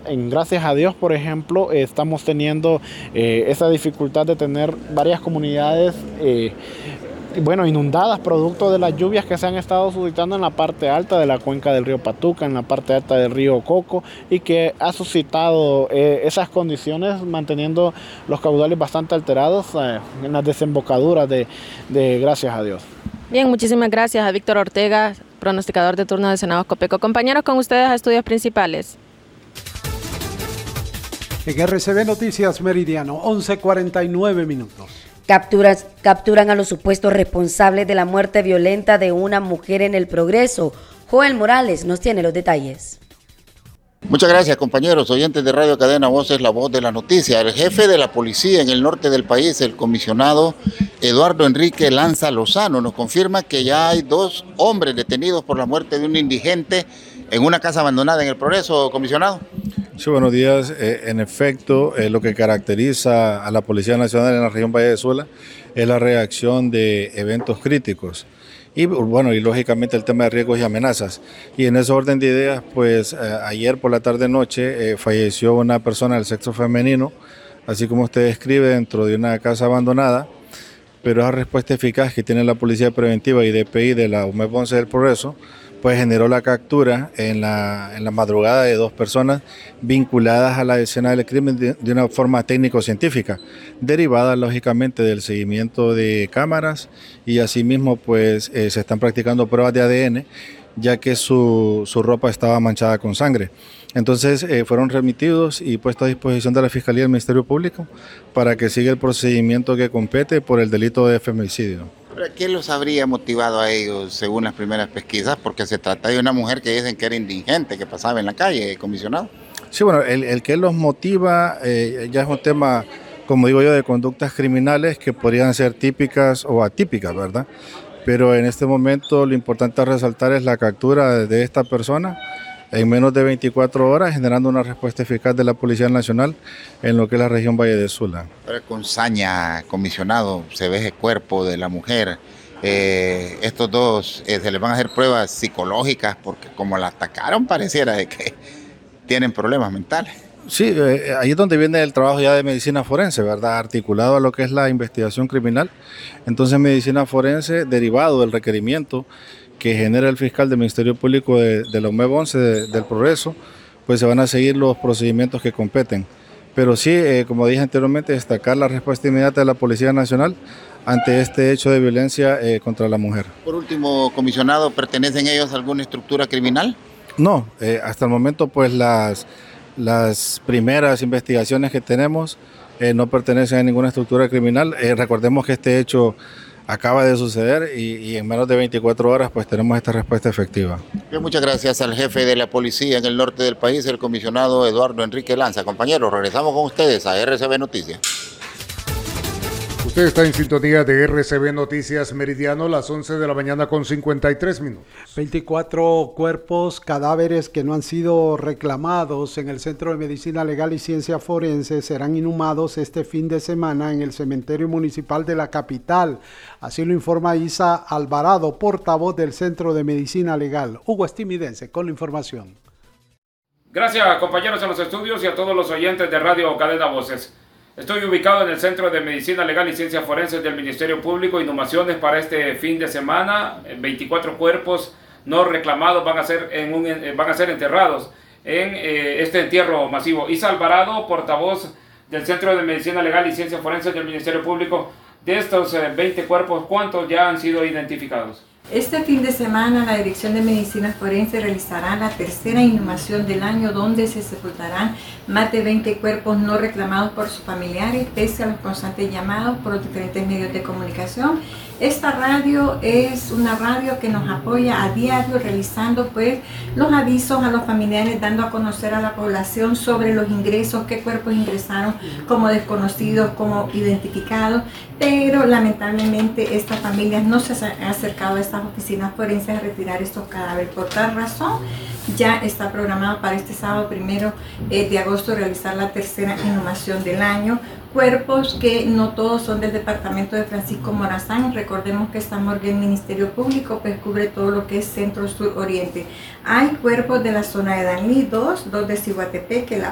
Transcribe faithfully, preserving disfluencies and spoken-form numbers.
en gracias a Dios, por ejemplo, eh, estamos teniendo eh, esa dificultad de tener varias comunidades eh, bueno, inundadas producto de las lluvias que se han estado suscitando en la parte alta de la cuenca del río Patuca, en la parte alta del río Coco, y que ha suscitado eh, esas condiciones manteniendo los caudales bastante alterados eh, en las desembocaduras de, de gracias a Dios. Bien, muchísimas gracias a Víctor Ortega, pronosticador de turno del Senado Copeco. Compañeros, con ustedes a Estudios Principales. En R C B Noticias Meridiano, once cuarenta y nueve minutos. Capturas, capturan a los supuestos responsables de la muerte violenta de una mujer en El Progreso. Joel Morales nos tiene los detalles. Muchas gracias, compañeros oyentes de Radio Cadena Voces, la voz de la noticia. El jefe de la policía en el norte del país, el comisionado Eduardo Enrique Lanza Lozano, nos confirma que ya hay dos hombres detenidos por la muerte de un indigente en una casa abandonada en El Progreso, comisionado. Sí, buenos días. Eh, en efecto, eh, lo que caracteriza a la Policía Nacional en la región Valle de Sula es la reacción de eventos críticos. Y bueno, y lógicamente el tema de riesgos y amenazas. Y en ese orden de ideas, pues eh, ayer por la tarde-noche eh, falleció una persona del sexo femenino, así como usted describe, dentro de una casa abandonada, pero esa respuesta eficaz que tiene la Policía Preventiva y D P I de la U M E P once del Progreso, pues generó la captura en la, en la madrugada de dos personas vinculadas a la escena del crimen de, de una forma técnico-científica, derivada lógicamente del seguimiento de cámaras y asimismo pues eh, se están practicando pruebas de A D N, ya que su, su ropa estaba manchada con sangre. Entonces eh, fueron remitidos y puestos a disposición de la Fiscalía del Ministerio Público para que siga el procedimiento que compete por el delito de femicidio. ¿Qué los habría motivado a ellos según las primeras pesquisas? Porque se trata de una mujer que dicen que era indigente, que pasaba en la calle, comisionado. Sí, bueno, el, el que los motiva eh, ya es un tema, como digo yo, de conductas criminales que podrían ser típicas o atípicas, ¿verdad? Pero en este momento lo importante a resaltar es la captura de esta persona en menos de veinticuatro horas, generando una respuesta eficaz de la Policía Nacional en lo que es la región Valle de Sula. Pero con saña, comisionado, se ve el cuerpo de la mujer. Eh, estos dos eh, se les van a hacer pruebas psicológicas porque como la atacaron pareciera de que tienen problemas mentales. Sí, eh, ahí es donde viene el trabajo ya de medicina forense, ¿verdad? Articulado a lo que es la investigación criminal. Entonces, medicina forense, derivado del requerimiento que genera el fiscal del Ministerio Público de, de la U M E P once de, del Progreso, pues se van a seguir los procedimientos que competen. Pero sí, eh, como dije anteriormente, destacar la respuesta inmediata de la Policía Nacional ante este hecho de violencia eh, contra la mujer. Por último, comisionado, ¿pertenecen ellos a alguna estructura criminal? No, eh, hasta el momento pues las, las primeras investigaciones que tenemos eh, no pertenecen a ninguna estructura criminal. Eh, recordemos que este hecho acaba de suceder y, y en menos de veinticuatro horas pues tenemos esta respuesta efectiva. Bien, muchas gracias al jefe de la policía en el norte del país, el comisionado Eduardo Enrique Lanza. Compañeros, regresamos con ustedes a R C B Noticias. Usted está en sintonía de R C B Noticias Meridiano, las once de la mañana con cincuenta y tres minutos. veinticuatro cuerpos, cadáveres que no han sido reclamados en el Centro de Medicina Legal y Ciencia Forense serán inhumados este fin de semana en el cementerio municipal de la capital. Así lo informa Isa Alvarado, portavoz del Centro de Medicina Legal. Hugo Estimidense con la información. Gracias, compañeros en los estudios y a todos los oyentes de Radio Cadena Voces. Estoy ubicado en el Centro de Medicina Legal y Ciencias Forenses del Ministerio Público. Inhumaciones para este fin de semana. veinticuatro cuerpos no reclamados van a ser, en un, van a ser enterrados en eh, este entierro masivo. Isa Alvarado, portavoz del Centro de Medicina Legal y Ciencias Forenses del Ministerio Público. De estos eh, veinte cuerpos, ¿cuántos ya han sido identificados? Este fin de semana la Dirección de Medicina Forense realizará la tercera inhumación del año, donde se sepultarán más de veinte cuerpos no reclamados por sus familiares, pese a los constantes llamados por los diferentes medios de comunicación. Esta radio es una radio que nos apoya a diario realizando pues los avisos a los familiares, dando a conocer a la población sobre los ingresos, qué cuerpos ingresaron como desconocidos, como identificados, pero lamentablemente estas familias no se han acercado a estas oficinas forenses a retirar estos cadáveres. Por tal razón, ya está programado para este sábado primero eh, de agosto realizar la tercera inhumación del año. Cuerpos que no todos son del departamento de Francisco Morazán. Recordemos que esta morgue del Ministerio Público pues cubre todo lo que es centro, sur, oriente. Hay cuerpos de la zona de Danlí, dos, dos de Ciguatepec, La